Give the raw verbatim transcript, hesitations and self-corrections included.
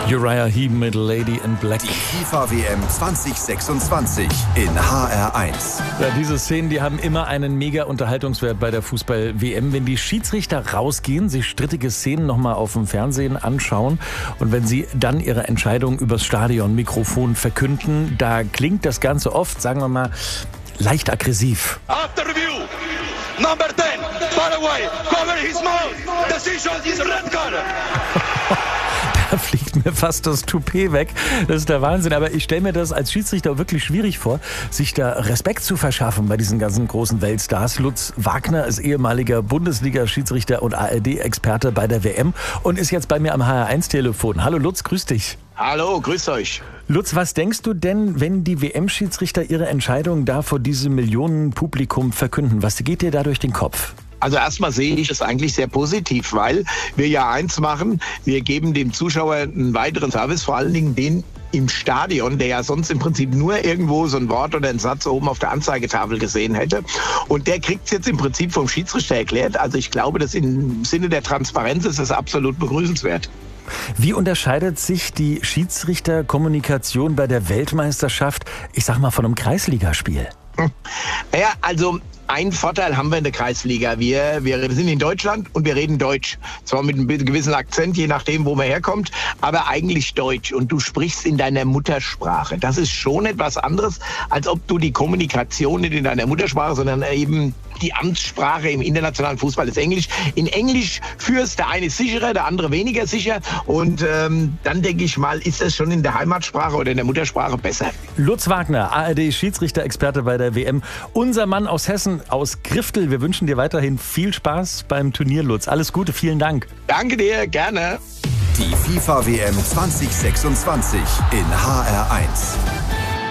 Uriah Heep mit Lady in Black. Die FIFA W M zwanzig sechsundzwanzig in H R eins. Ja, diese Szenen, die haben immer einen mega Unterhaltungswert bei der Fußball-W M. Wenn die Schiedsrichter rausgehen, sich strittige Szenen nochmal auf dem Fernsehen anschauen und wenn sie dann ihre Entscheidung übers Stadionmikrofon verkünden, da klingt das Ganze oft, sagen wir mal, leicht aggressiv. After review, number ten, Paraguay, cover his mouth. Decision is red card. Da fliegt mir fast das Toupet weg. Das ist der Wahnsinn. Aber ich stelle mir das als Schiedsrichter wirklich schwierig vor, sich da Respekt zu verschaffen bei diesen ganzen großen Weltstars. Lutz Wagner ist ehemaliger Bundesliga-Schiedsrichter und A R D-Experte bei der W M und ist jetzt bei mir am H R eins Telefon. Hallo Lutz, grüß dich. Hallo, grüß euch. Lutz, was denkst du denn, wenn die W M-Schiedsrichter ihre Entscheidung da vor diesem Millionenpublikum verkünden? Was geht dir da durch den Kopf? Also erstmal sehe ich es eigentlich sehr positiv, weil wir ja eins machen, wir geben dem Zuschauer einen weiteren Service, vor allen Dingen den im Stadion, der ja sonst im Prinzip nur irgendwo so ein Wort oder einen Satz oben auf der Anzeigetafel gesehen hätte. Und der kriegt es jetzt im Prinzip vom Schiedsrichter erklärt. Also ich glaube, dass im Sinne der Transparenz ist das absolut begrüßenswert. Wie unterscheidet sich die Schiedsrichterkommunikation bei der Weltmeisterschaft, ich sag mal, von einem Kreisligaspiel? Ja, also einen Vorteil haben wir in der Kreisliga. Wir, wir sind in Deutschland und wir reden Deutsch. Zwar mit einem gewissen Akzent, je nachdem, wo man herkommt, aber eigentlich Deutsch. Und du sprichst in deiner Muttersprache. Das ist schon etwas anderes, als ob du die Kommunikation nicht in deiner Muttersprache, sondern eben die Amtssprache im internationalen Fußball ist Englisch. In Englisch führst der eine sicherer, der andere weniger sicher. Und ähm, dann denke ich mal, ist das schon in der Heimatsprache oder in der Muttersprache besser. Lutz Wagner, A R D-Schiedsrichter-Experte bei der W M. Unser Mann aus Hessen, aus Griftel. Wir wünschen dir weiterhin viel Spaß beim Turnier, Lutz. Alles Gute, vielen Dank. Danke dir, gerne. Die FIFA W M zwanzig sechsundzwanzig in H R eins.